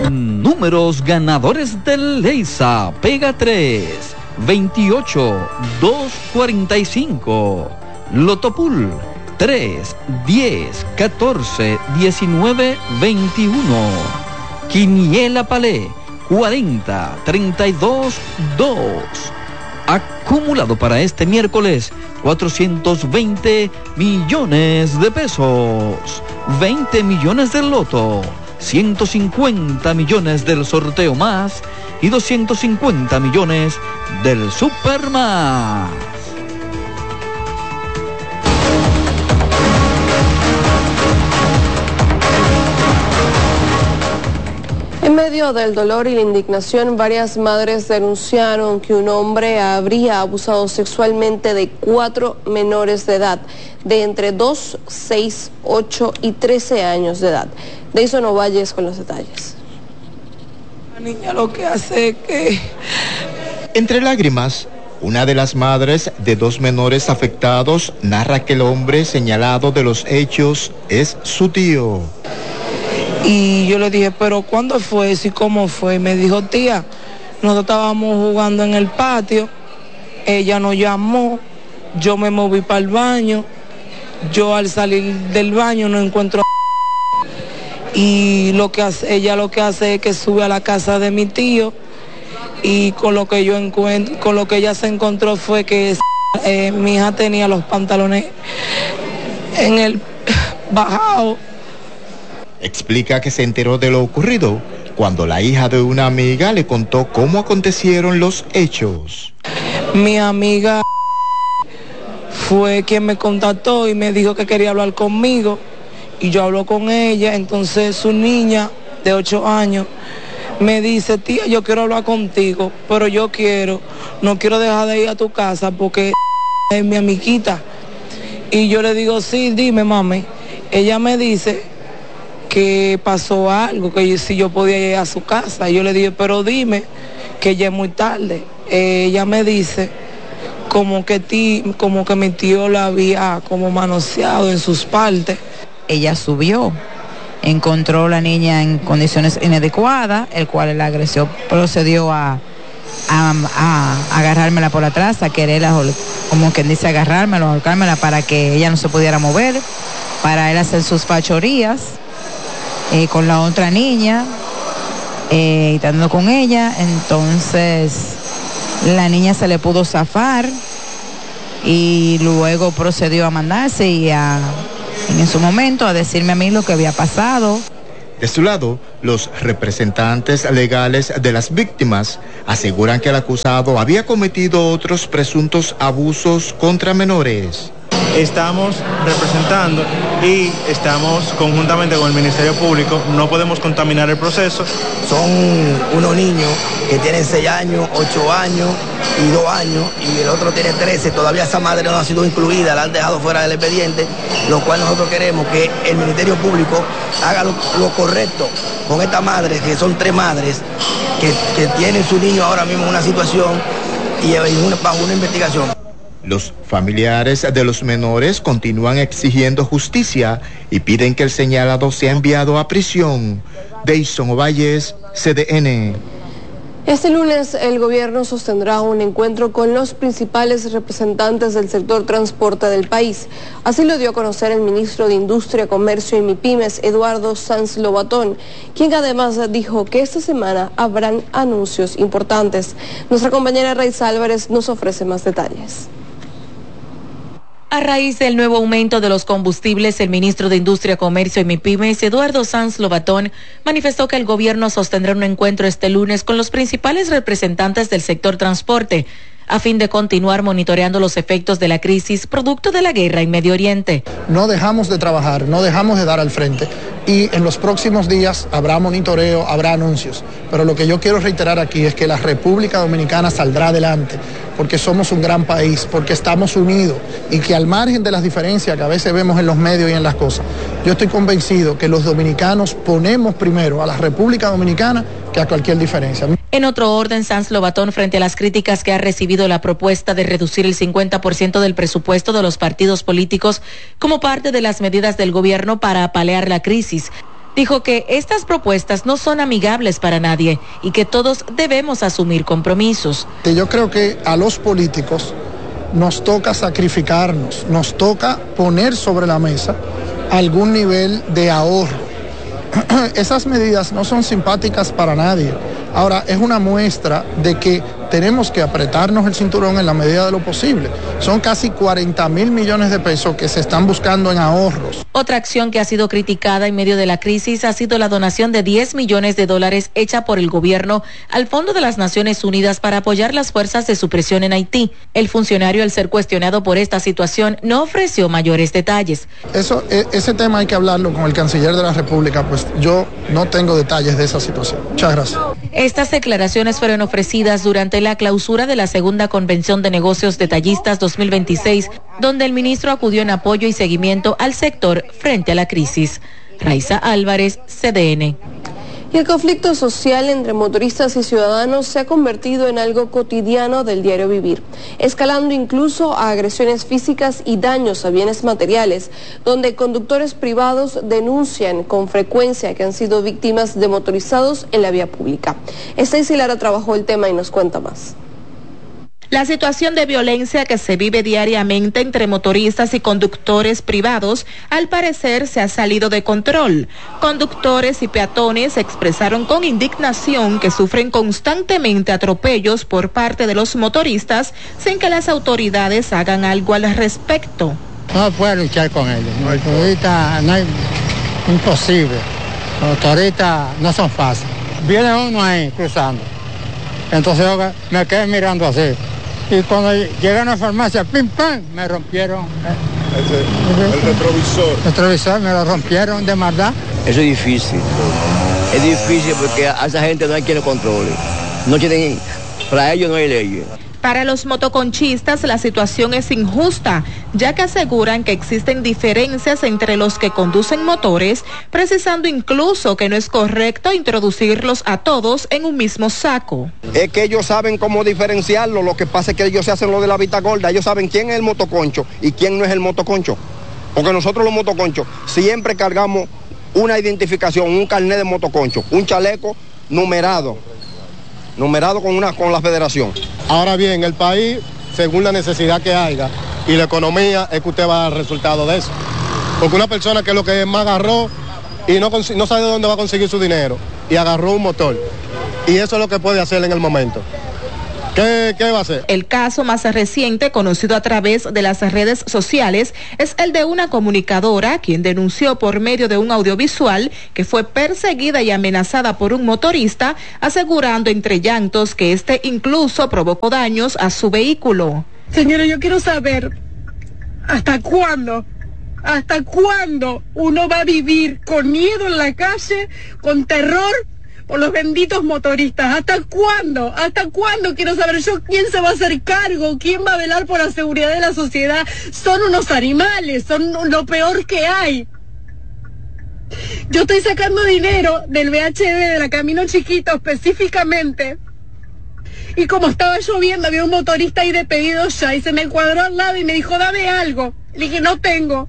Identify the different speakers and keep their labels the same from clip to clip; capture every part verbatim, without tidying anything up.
Speaker 1: Números ganadores del Leisa. Pega tres, veintiocho, dos cuarenta y cinco. Lotopool tres, diez, catorce, diecinueve, veintiuno. Quiniela Palé cuarenta, treinta y dos, dos. Acumulado para este miércoles cuatrocientos veinte millones de pesos. veinte millones del loto, ciento cincuenta millones del sorteo más y doscientos cincuenta millones del Supermás.
Speaker 2: En medio del dolor y la indignación, varias madres denunciaron que un hombre habría abusado sexualmente de cuatro menores de edad, de entre dos, seis, ocho y trece años de edad. Deison Ovalles con los detalles.
Speaker 3: La niña lo que hace es que...
Speaker 4: Entre lágrimas, una de las madres de dos menores afectados narra que el hombre señalado de los hechos es su tío.
Speaker 3: Y yo le dije, pero ¿cuándo fue eso y cómo fue? Y me dijo, tía, nosotros estábamos jugando en el patio, ella nos llamó, yo me moví para el baño, yo al salir del baño no encuentro a... y lo que hace, ella lo que hace es que sube a la casa de mi tío y con lo que yo encuentro, con lo que ella se encontró fue que eh, mi hija tenía los pantalones en el bajado.
Speaker 4: Explica que se enteró de lo ocurrido cuando la hija de una amiga le contó cómo acontecieron los hechos.
Speaker 3: Mi amiga fue quien me contactó y me dijo que quería hablar conmigo y yo hablo con ella. Entonces su niña de ocho años me dice, tía, yo quiero hablar contigo, pero yo quiero, no quiero dejar de ir a tu casa porque es mi amiguita. Y yo le digo, sí, dime, mami. Ella me dice que pasó algo, que si yo podía ir a su casa. Yo le dije, pero dime, que ya es muy tarde. Eh, ella me dice como que, ti, como que mi tío la había como manoseado en sus partes.
Speaker 5: Ella subió, encontró a la niña en condiciones inadecuadas, el cual el agresor procedió a, a, a agarrármela por atrás, a quererla, como quien dice, agarrármela, ahorcármela para que ella no se pudiera mover, para él hacer sus fachorías. Eh, con la otra niña, eh, y estando con ella, entonces la niña se le pudo zafar y luego procedió a mandarse y a, en su momento a decirme a mí lo que había pasado.
Speaker 4: De su lado, los representantes legales de las víctimas aseguran que el acusado había cometido otros presuntos abusos contra menores.
Speaker 6: Estamos representando y estamos conjuntamente con el Ministerio Público, no podemos contaminar el proceso.
Speaker 7: Son unos niños que tienen seis años, ocho años y dos años, y el otro tiene trece, todavía esa madre no ha sido incluida, la han dejado fuera del expediente, lo cual nosotros queremos que el Ministerio Público haga lo, lo correcto con esta madre, que son tres madres, que, que tienen su niño ahora mismo en una situación y una, bajo una investigación.
Speaker 4: Los familiares de los menores continúan exigiendo justicia y piden que el señalado sea enviado a prisión. Deison Ovalles, C D N.
Speaker 2: Este lunes el gobierno sostendrá un encuentro con los principales representantes del sector transporte del país. Así lo dio a conocer el ministro de Industria, Comercio y MIPYMES, Eduardo Sanz Lobatón, quien además dijo que esta semana habrán anuncios importantes. Nuestra compañera Raiza Álvarez nos ofrece más detalles.
Speaker 8: A raíz del nuevo aumento de los combustibles, el ministro de Industria, Comercio y MIPYMES, Eduardo Sanz Lobatón, manifestó que el gobierno sostendrá un encuentro este lunes con los principales representantes del sector transporte, a fin de continuar monitoreando los efectos de la crisis producto de la guerra en Medio Oriente.
Speaker 9: No dejamos de trabajar, no dejamos de dar al frente y en los próximos días habrá monitoreo, habrá anuncios, pero lo que yo quiero reiterar aquí es que la República Dominicana saldrá adelante porque somos un gran país, porque estamos unidos y que al margen de las diferencias que a veces vemos en los medios y en las cosas, yo estoy convencido que los dominicanos ponemos primero a la República Dominicana que a cualquier diferencia.
Speaker 8: En otro orden, Sanz Lobatón, frente a las críticas que ha recibido la propuesta de reducir el cincuenta por ciento del presupuesto de los partidos políticos como parte de las medidas del gobierno para paliar la crisis, Dijo que estas propuestas no son amigables para nadie y que todos debemos asumir compromisos.
Speaker 9: Yo creo que a los políticos nos toca sacrificarnos, nos toca poner sobre la mesa algún nivel de ahorro. Esas medidas no son simpáticas para nadie. Ahora, es una muestra de que tenemos que apretarnos el cinturón en la medida de lo posible. Son casi cuarenta mil millones de pesos que se están buscando en ahorros.
Speaker 8: Otra acción que ha sido criticada en medio de la crisis ha sido la donación de diez millones de dólares hecha por el gobierno al Fondo de las Naciones Unidas para apoyar las fuerzas de supresión en Haití. El funcionario, al ser cuestionado por esta situación, no ofreció mayores detalles.
Speaker 9: Eso, ese tema hay que hablarlo con el canciller de la República, pues yo no tengo detalles de esa situación. Muchas gracias.
Speaker 8: Estas declaraciones fueron ofrecidas durante la clausura de la segunda Convención de Negocios Detallistas dos mil veintiséis, donde el ministro acudió en apoyo y seguimiento al sector frente a la crisis. Raiza Álvarez, C D N.
Speaker 2: Y el conflicto social entre motoristas y ciudadanos se ha convertido en algo cotidiano del diario vivir, escalando incluso a agresiones físicas y daños a bienes materiales, donde conductores privados denuncian con frecuencia que han sido víctimas de motorizados en la vía pública. Stacy Lara trabajó el tema y nos cuenta más.
Speaker 10: La situación de violencia que se vive diariamente entre motoristas y conductores privados al parecer se ha salido de control. Conductores y peatones expresaron con indignación que sufren constantemente atropellos por parte de los motoristas sin que las autoridades hagan algo al respecto.
Speaker 11: No puede luchar con ellos, no, ahorita no hay, imposible, los motoristas no son fáciles. Viene uno ahí cruzando, entonces yo me quedé mirando así. Y cuando llegué a una farmacia, pim, pam, me rompieron.
Speaker 12: El, el retrovisor.
Speaker 11: El retrovisor me lo rompieron de maldad.
Speaker 13: Eso es difícil. Es difícil porque a esa gente no hay quien lo controle. No tienen, para ellos no hay leyes.
Speaker 10: Para los motoconchistas la situación es injusta, ya que aseguran que existen diferencias entre los que conducen motores, precisando incluso que no es correcto introducirlos a todos en un mismo saco.
Speaker 14: Es que ellos saben cómo diferenciarlo, lo que pasa es que ellos se hacen lo de la vista gorda, ellos saben quién es el motoconcho y quién no es el motoconcho. Porque nosotros los motoconchos siempre cargamos una identificación, un carnet de motoconcho, un chaleco numerado. numerado con una con la federación.
Speaker 12: Ahora bien, el país, según la necesidad que haya y la economía, es que usted va a dar resultado de eso. Porque una persona que lo que más agarró y no, no sabe de dónde va a conseguir su dinero y agarró un motor. Y eso es lo que puede hacer en el momento. ¿Qué, ¿Qué va a hacer?
Speaker 10: El caso más reciente, conocido a través de las redes sociales, es el de una comunicadora quien denunció por medio de un audiovisual que fue perseguida y amenazada por un motorista, asegurando entre llantos que este incluso provocó daños a su vehículo.
Speaker 15: Señora, yo quiero saber hasta cuándo, hasta cuándo uno va a vivir con miedo en la calle, con terror por los benditos motoristas. ¿Hasta cuándo? ¿Hasta cuándo? Quiero saber yo quién se va a hacer cargo, quién va a velar por la seguridad de la sociedad. Son unos animales, son lo peor que hay. Yo estoy sacando dinero del V H D de la Camino Chiquito específicamente. Y como estaba lloviendo, había un motorista ahí de pedido ya y se me encuadró al lado y me dijo, dame algo. Le dije, no tengo.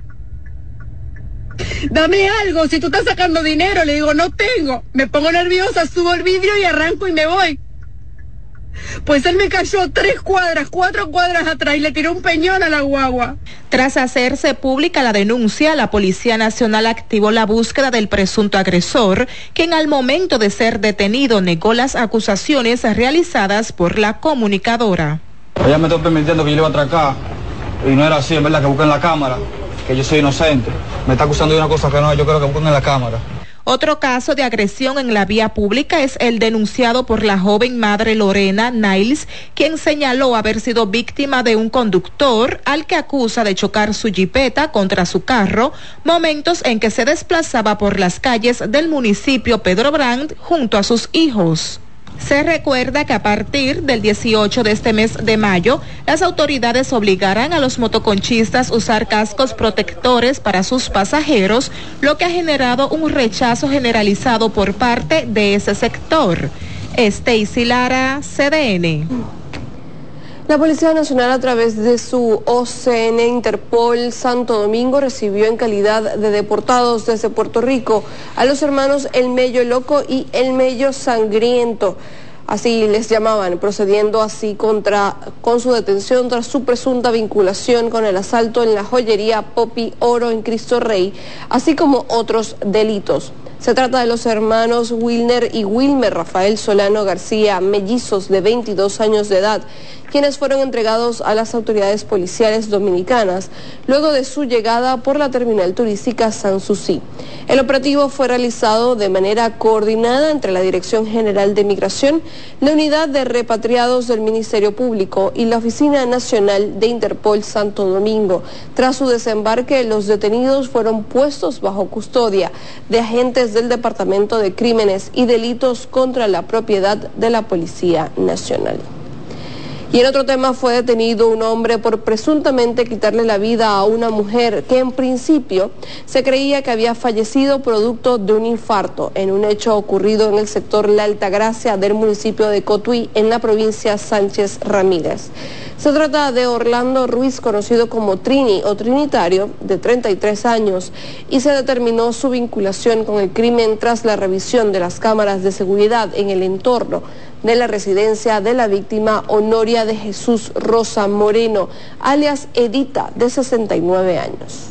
Speaker 15: Dame algo, si tú estás sacando dinero. Le digo, no tengo. Me pongo nerviosa, subo el vidrio y arranco y me voy. Pues él me cayó tres cuadras, cuatro cuadras atrás y le tiró un peñón a la guagua.
Speaker 10: Tras hacerse pública la denuncia, la Policía Nacional activó la búsqueda del presunto agresor, quien al momento de ser detenido negó las acusaciones realizadas por la comunicadora.
Speaker 16: Ella me está permitiendo que yo le iba a atracar y no era así, en verdad, que busquen la cámara, que yo soy inocente. Me está acusando de una cosa que no, yo creo que busquen en la cámara.
Speaker 10: Otro caso de agresión en la vía pública es el denunciado por la joven madre Lorena Niles, quien señaló haber sido víctima de un conductor al que acusa de chocar su jipeta contra su carro, momentos en que se desplazaba por las calles del municipio Pedro Brand junto a sus hijos. Se recuerda que a partir del dieciocho de este mes de mayo, las autoridades obligarán a los motoconchistas a usar cascos protectores para sus pasajeros, lo que ha generado un rechazo generalizado por parte de ese sector. Stacy Lara, C D N.
Speaker 2: La Policía Nacional, a través de su O C N Interpol Santo Domingo, recibió en calidad de deportados desde Puerto Rico a los hermanos El Mello Loco y El Mello Sangriento. Así les llamaban, procediendo así contra, con su detención tras su presunta vinculación con el asalto en la joyería Poppy Oro en Cristo Rey, así como otros delitos. Se trata de los hermanos Wilner y Wilmer Rafael Solano García, mellizos de veintidós años de edad, quienes fueron entregados a las autoridades policiales dominicanas luego de su llegada por la terminal turística Sanssouci. El operativo fue realizado de manera coordinada entre la Dirección General de Migración, la Unidad de Repatriados del Ministerio Público y la Oficina Nacional de Interpol Santo Domingo. Tras su desembarque, los detenidos fueron puestos bajo custodia de agentes del Departamento de Crímenes y Delitos contra la Propiedad de la Policía Nacional. Y en otro tema, fue detenido un hombre por presuntamente quitarle la vida a una mujer que en principio se creía que había fallecido producto de un infarto en un hecho ocurrido en el sector La Altagracia del municipio de Cotuí, en la provincia Sánchez Ramírez. Se trata de Orlando Ruiz, conocido como Trini o Trinitario, de treinta y tres años, y se determinó su vinculación con el crimen tras la revisión de las cámaras de seguridad en el entorno de la residencia de la víctima Honoria de Jesús Rosa Moreno, alias Edita, de sesenta y nueve años.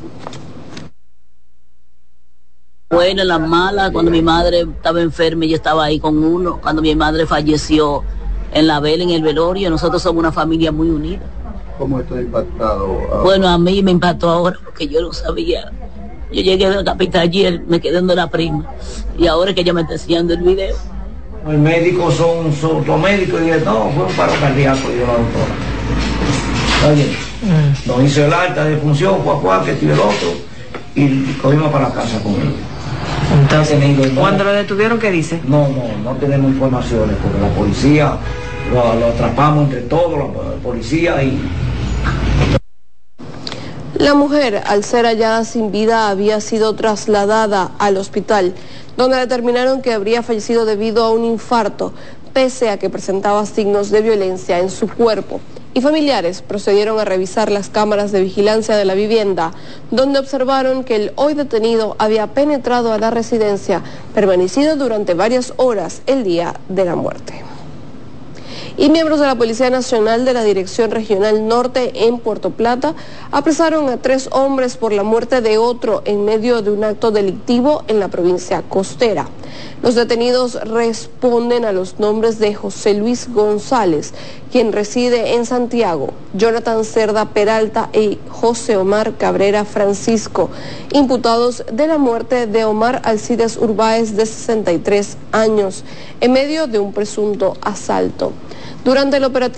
Speaker 17: Buena, la mala, cuando mi madre estaba enferma y yo estaba ahí con uno, cuando mi madre falleció en la vela, en el velorio, nosotros somos una familia muy unida.
Speaker 18: ¿Cómo estoy impactado ahora?
Speaker 17: Bueno, a mí me impactó ahora porque yo no sabía. Yo llegué de la capital ayer, me quedé donde la prima, y ahora es que ella me está enseñando el video.
Speaker 19: El médico son, son los médicos y dije, no, fue un paro cardíaco, y yo la doctora. Está bien. Mm. Nos hizo el alta de función, cuá, cuá, que estoy el otro, y cogimos para la casa con él.
Speaker 20: Entonces, ¿cuándo lo detuvieron, qué dice?
Speaker 19: No, no, no tenemos informaciones, porque la policía lo, lo atrapamos entre todos, la policía y...
Speaker 2: La mujer, al ser hallada sin vida, había sido trasladada al hospital, donde determinaron que habría fallecido debido a un infarto, pese a que presentaba signos de violencia en su cuerpo. Y familiares procedieron a revisar las cámaras de vigilancia de la vivienda, donde observaron que el hoy detenido había penetrado a la residencia, permanecido durante varias horas el día de la muerte. Y miembros de la Policía Nacional de la Dirección Regional Norte en Puerto Plata apresaron a tres hombres por la muerte de otro en medio de un acto delictivo en la provincia costera. Los detenidos responden a los nombres de José Luis González, quien reside en Santiago, Jonathan Cerda Peralta y José Omar Cabrera Francisco, imputados de la muerte de Omar Alcides Urbáez, de sesenta y tres años, en medio de un presunto asalto. Durante el operativo